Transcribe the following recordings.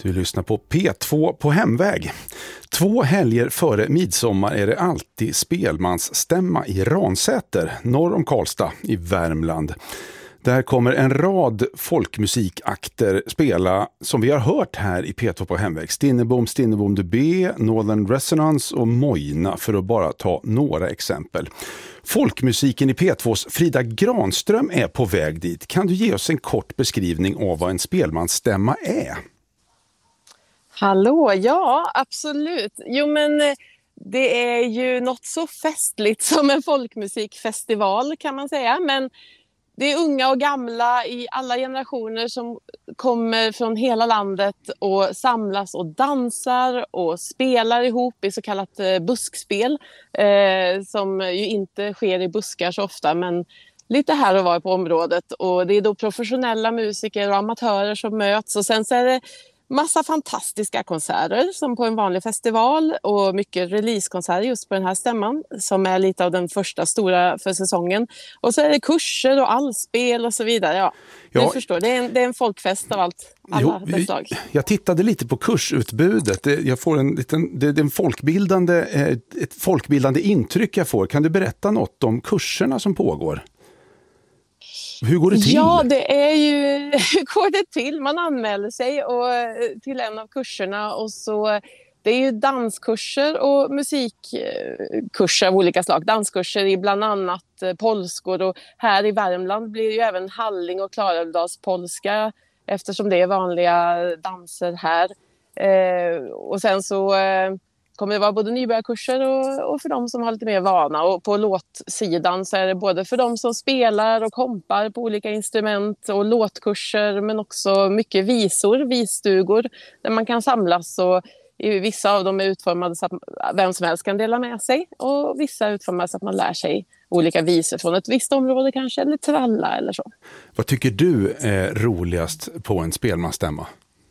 Du lyssnar på P2 på hemväg. 2 helger före midsommar är det alltid spelmansstämma i Ransäter, norr om Karlstad i Värmland. Där kommer en rad folkmusikakter spela som vi har hört här i P2 på hemväg. Stinnebom de B, Northern Resonance och Mojna för att bara ta några exempel. Folkmusiken i P2s Frida Granström är på väg dit. Kan du ge oss en kort beskrivning av vad en spelmansstämma är? Hallå, ja absolut. Jo men det är ju något så festligt som en folkmusikfestival kan man säga. Men det är unga och gamla i alla generationer som kommer från hela landet och samlas och dansar och spelar ihop i så kallat buskspel. Som ju inte sker i buskar så ofta men lite här och var på området. Och det är då professionella musiker och amatörer som möts och sen så är det massa fantastiska konserter som på en vanlig festival och mycket releasekonserter just på den här stämman som är lite av den första stora för säsongen. Och så är det kurser och allspel och så vidare. Ja. Du förstår, det är en folkfest av alla dess slag. Jag tittade lite på kursutbudet. Jag får det är ett folkbildande intryck jag får. Kan du berätta något om kurserna som pågår? Hur går det till? Ja, det är ju hur går det till? Man anmäler sig till en av kurserna och så det är ju danskurser och musikkurser av olika slag. Danskurser i bland annat polskor och här i Värmland blir det ju även halling och klarälvdalspolska eftersom det är vanliga danser här. Och sen så kommer det vara både nybörjarkurser och för de som har lite mer vana. Och på låtsidan så är det både för de som spelar och kompar på olika instrument och låtkurser men också mycket visstugor där man kan samlas och vissa av dem är utformade så att vem som helst kan dela med sig och vissa är utformade så att man lär sig olika visor från ett visst område kanske eller tralla eller så. Vad tycker du är roligast på en spelmansstämma?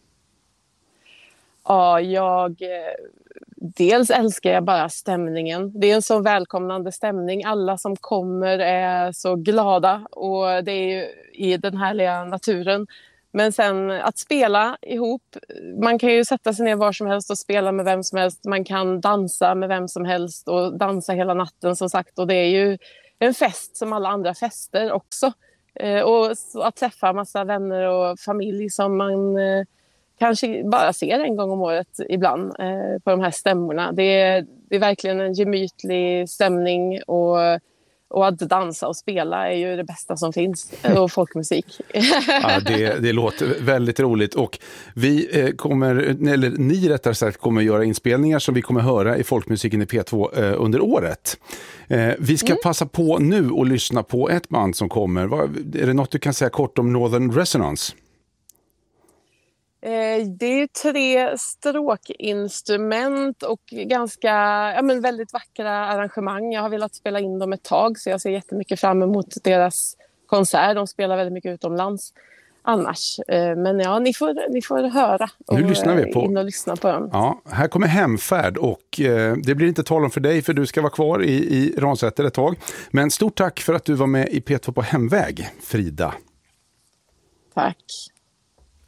Ja, dels älskar jag bara stämningen. Det är en så välkomnande stämning. Alla som kommer är så glada och det är ju i den härliga naturen. Men sen att spela ihop, man kan ju sätta sig ner var som helst och spela med vem som helst. Man kan dansa med vem som helst och dansa hela natten som sagt. Och det är ju en fest som alla andra fester också. Och så att träffa massa vänner och familj som man kanske bara ser en gång om året ibland på de här stämmorna. Det är verkligen en gemytlig stämning och att dansa och spela är ju det bästa som finns. Och folkmusik. Ja, det låter väldigt roligt och vi ni rättare sagt kommer göra inspelningar som vi kommer höra i folkmusiken i P2 under året. Vi ska passa på nu och lyssna på ett band som kommer. Är det något du kan säga kort om Northern Resonance? Det är 3 stråkinstrument och ganska väldigt vackra arrangemang. Jag har velat spela in dem ett tag så jag ser jättemycket fram emot deras konsert. De spelar väldigt mycket utomlands annars. Men ja, ni får höra och nu lyssnar vi på. In och lyssna på dem. Ja, här kommer Hemfärd och det blir inte tal om för dig för du ska vara kvar i Ransäter ett tag. Men stort tack för att du var med i P2 på hemväg, Frida. Tack.